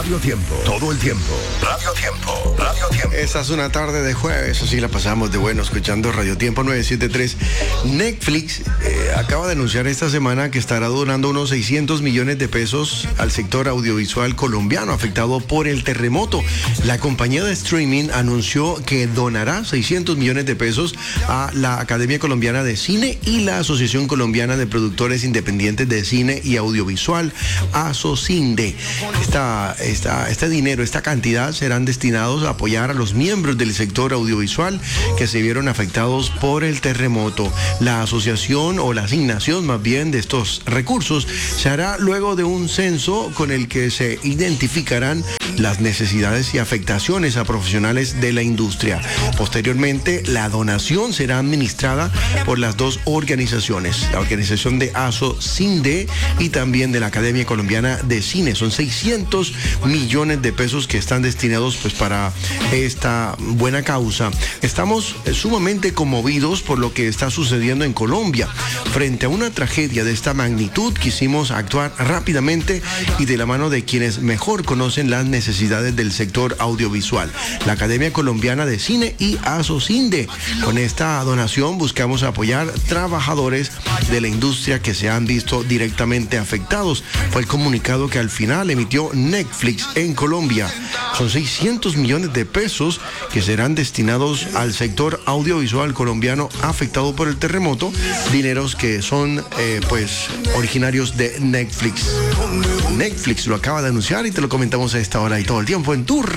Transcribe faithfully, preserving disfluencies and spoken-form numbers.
Radio Tiempo. Todo el tiempo. Radio Tiempo. Radio Tiempo. Esta es una tarde de jueves, así la pasamos de bueno escuchando Radio Tiempo nueve siete tres. Netflix eh, acaba de anunciar esta semana que estará donando unos seiscientos millones de pesos al sector audiovisual colombiano afectado por el terremoto. La compañía de streaming anunció que donará seiscientos millones de pesos a la Academia Colombiana de Cine y la Asociación Colombiana de Productores Independientes de Cine y Audiovisual, ASOCINDE. Esta, esta, este dinero, esta cantidad serán destinados a apoyar a los miembros del sector audiovisual que se vieron afectados por el terremoto. La asociación o la asignación más bien de estos recursos se hará luego de un censo con el que se identificarán las necesidades y afectaciones a profesionales de la industria. Posteriormente, la donación será administrada por las dos organizaciones, la organización de ASOCINDE y también de la Academia Colombiana de Cine. Son seiscientos millones de pesos que están destinados pues para esta buena causa. Estamos sumamente conmovidos por lo que está sucediendo en Colombia. Frente a una tragedia de esta magnitud, quisimos actuar rápidamente y de la mano de quienes mejor conocen las necesidades del sector audiovisual, la Academia Colombiana de Cine y ASOCINDE. Con esta donación buscamos apoyar trabajadores de la industria que se han visto directamente afectados. Fue el comunicado que al final emitió Netflix en Colombia. Son seiscientos millones de pesos que serán destinados al sector audiovisual colombiano afectado por el terremoto, dineros que son eh, pues originarios de Netflix. Netflix lo acaba de anunciar y te lo comentamos a esta hora y todo el tiempo en tu